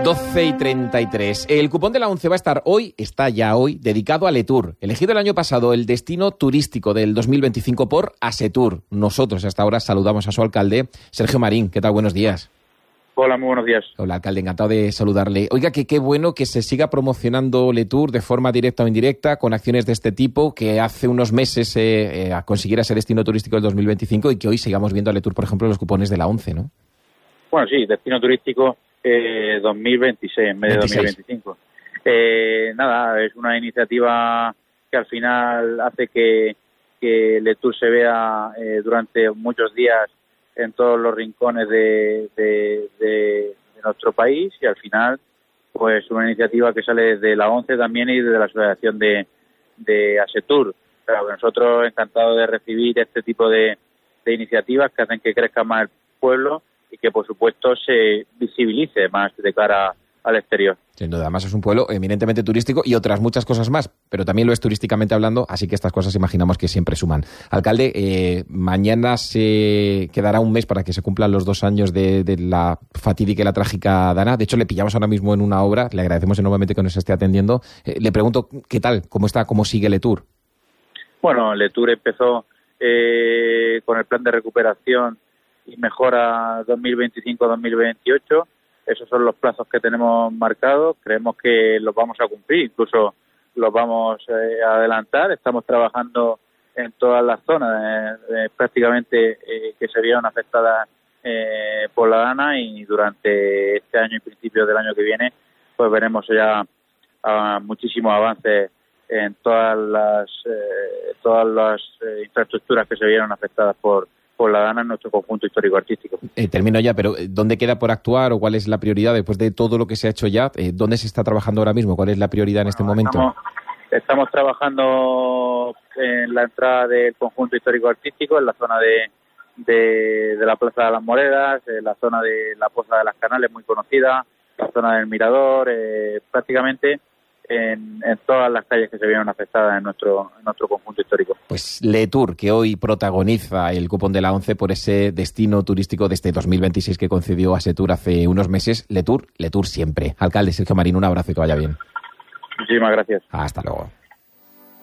12:33. El cupón de la ONCE va a estar está ya hoy, dedicado a Letour. Elegido el año pasado el destino turístico del 2025 por Asetur. Nosotros hasta ahora saludamos a su alcalde, Sergio Marín. ¿Qué tal? Buenos días. Hola, muy buenos días. Hola, alcalde, encantado de saludarle. Oiga, que qué bueno que se siga promocionando Letour de forma directa o indirecta con acciones de este tipo, que hace unos meses consiguiera ese destino turístico del 2025 y que hoy sigamos viendo a Letour, por ejemplo, en los cupones de la ONCE, ¿no? Bueno, sí, destino turístico 2026, en medio de 2025. Nada, es una iniciativa que al final hace que Letour se vea durante muchos días en todos los rincones de nuestro país, y al final pues una iniciativa que sale desde la ONCE también y desde la asociación de Asetur. Claro, nosotros encantados de recibir este tipo de iniciativas que hacen que crezca más el pueblo y que por supuesto se visibilice más de cara al exterior. Sin duda, además es un pueblo eminentemente turístico y otras muchas cosas más, pero también lo es turísticamente hablando, así que estas cosas imaginamos que siempre suman. Alcalde, mañana se quedará un mes para que se cumplan los 2 años de la fatídica y la trágica Dana. De hecho, le pillamos ahora mismo en una obra, le agradecemos enormemente que nos esté atendiendo. Le pregunto, ¿qué tal? ¿Cómo está? ¿Cómo sigue Letour? Bueno, Letour empezó con el plan de recuperación y mejora 2025-2028. Esos son los plazos que tenemos marcados. Creemos que los vamos a cumplir, incluso los vamos a adelantar. Estamos trabajando en todas las zonas prácticamente que se vieron afectadas por la Dana, y durante este año y principios del año que viene pues veremos ya muchísimos avances en todas las infraestructuras que se vieron afectadas por la Dana en nuestro conjunto histórico-artístico. Termino ya, pero ¿dónde queda por actuar o cuál es la prioridad después de todo lo que se ha hecho ya? ¿Dónde se está trabajando ahora mismo? ¿Cuál es la prioridad en este momento? Estamos trabajando en la entrada del conjunto histórico-artístico, en la zona de la Plaza de las Moreras, en la zona de la Poza de las Canales, muy conocida, la zona del Mirador, prácticamente en todas las calles que se vieron afectadas en nuestro conjunto histórico. Pues Letour, que hoy protagoniza el cupón de la ONCE por ese destino turístico de este 2026 que concedió Asetur hace unos meses. Letour siempre. Alcalde Sergio Marín, un abrazo y que vaya bien. Muchísimas gracias. Hasta luego.